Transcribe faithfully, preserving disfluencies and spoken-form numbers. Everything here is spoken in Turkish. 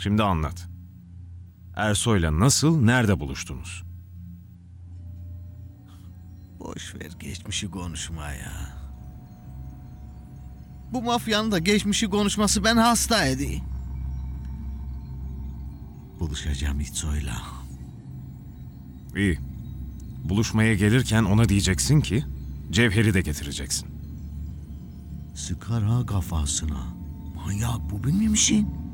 Şimdi anlat. Ersoy'la nasıl, nerede buluştunuz? Boş ver geçmişi konuşma ya. Bu mafyanın da geçmişi konuşması ben hasta edeyim. Buluşacağım İtso'yla. İyi. Buluşmaya gelirken ona diyeceksin ki Cevher'i de getireceksin. Sıkar ha kafasına. Manyak bu bilmiyor musun?